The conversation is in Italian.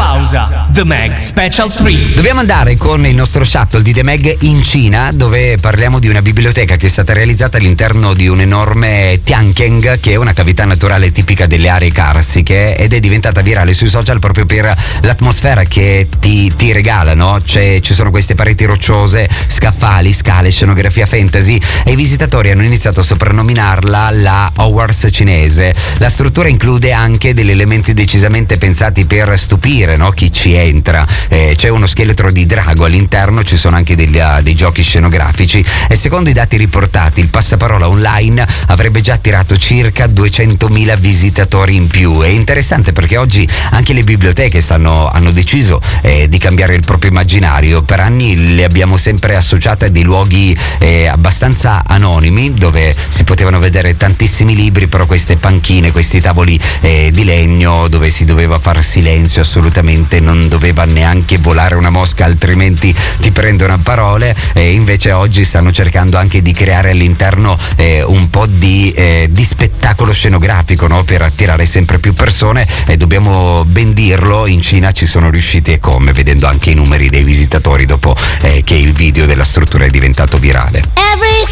Pausa. The Mag Special 3. Dobbiamo andare con il nostro shuttle di The Mag in Cina, dove parliamo di una biblioteca che è stata realizzata all'interno di un enorme Tiankeng, che è una cavità naturale tipica delle aree carsiche, ed è diventata virale sui social proprio per l'atmosfera che ti regala, no? Ci sono queste pareti rocciose, scaffali, scale, scenografia fantasy, e i visitatori hanno iniziato a soprannominarla la Hogwarts cinese. La struttura include anche degli elementi decisamente pensati per stupire, no? Chi ci entra. C'è uno scheletro di drago all'interno, ci sono anche dei giochi scenografici, e secondo i dati riportati il passaparola online avrebbe già attirato circa 200.000 visitatori in più. È interessante perché oggi anche le biblioteche hanno deciso di cambiare il proprio immaginario. Per anni le abbiamo sempre associate a dei luoghi abbastanza anonimi, dove si potevano vedere tantissimi libri, però queste panchine, questi tavoli di legno dove si doveva far silenzio, assolutamente non doveva neanche volare una mosca, altrimenti ti prendono a parole. E invece oggi stanno cercando anche di creare all'interno un po' di spettacolo scenografico, no? Per attirare sempre più persone, e dobbiamo ben dirlo, in Cina ci sono riusciti, e come, vedendo anche i numeri dei visitatori dopo che il video della struttura è diventato virale.